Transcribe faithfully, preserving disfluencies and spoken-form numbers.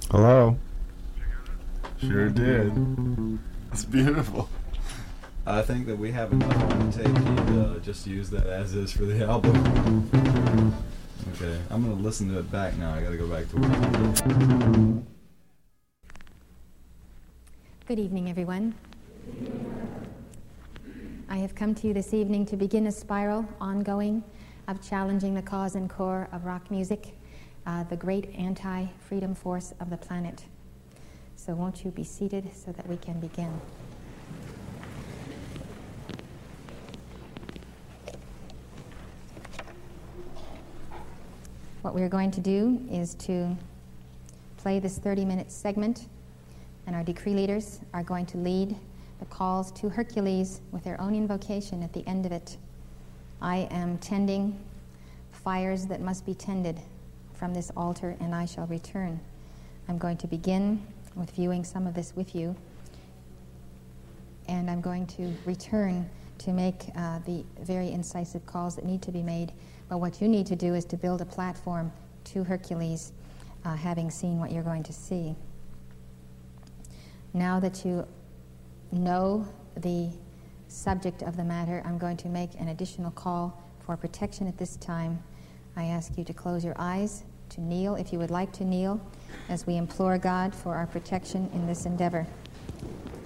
Hello? Sure did. That's beautiful. I think that we have enough on tape. You'd uh, just use that as is for the album. Okay, I'm gonna listen to it back now. I gotta go back to work. Good evening, everyone. I have come to you this evening to begin a spiral, ongoing, of challenging the cause and core of rock music, uh, the great anti-freedom force of the planet. So won't you be seated so that we can begin? What we're going to do is to play this thirty-minute segment, and our decree leaders are going to lead the calls to Hercules with their own invocation at the end of it. I am tending fires that must be tended from this altar, and I shall return. I'm going to begin with viewing some of this with you, and I'm going to return to make uh, the very incisive calls that need to be made. But what you need to do is to build a platform to Hercules, uh, having seen what you're going to see. Now that you know the subject of the matter, I'm going to make an additional call for protection at this time. I ask you to close your eyes, to kneel if you would like to kneel, as we implore God for our protection in this endeavor.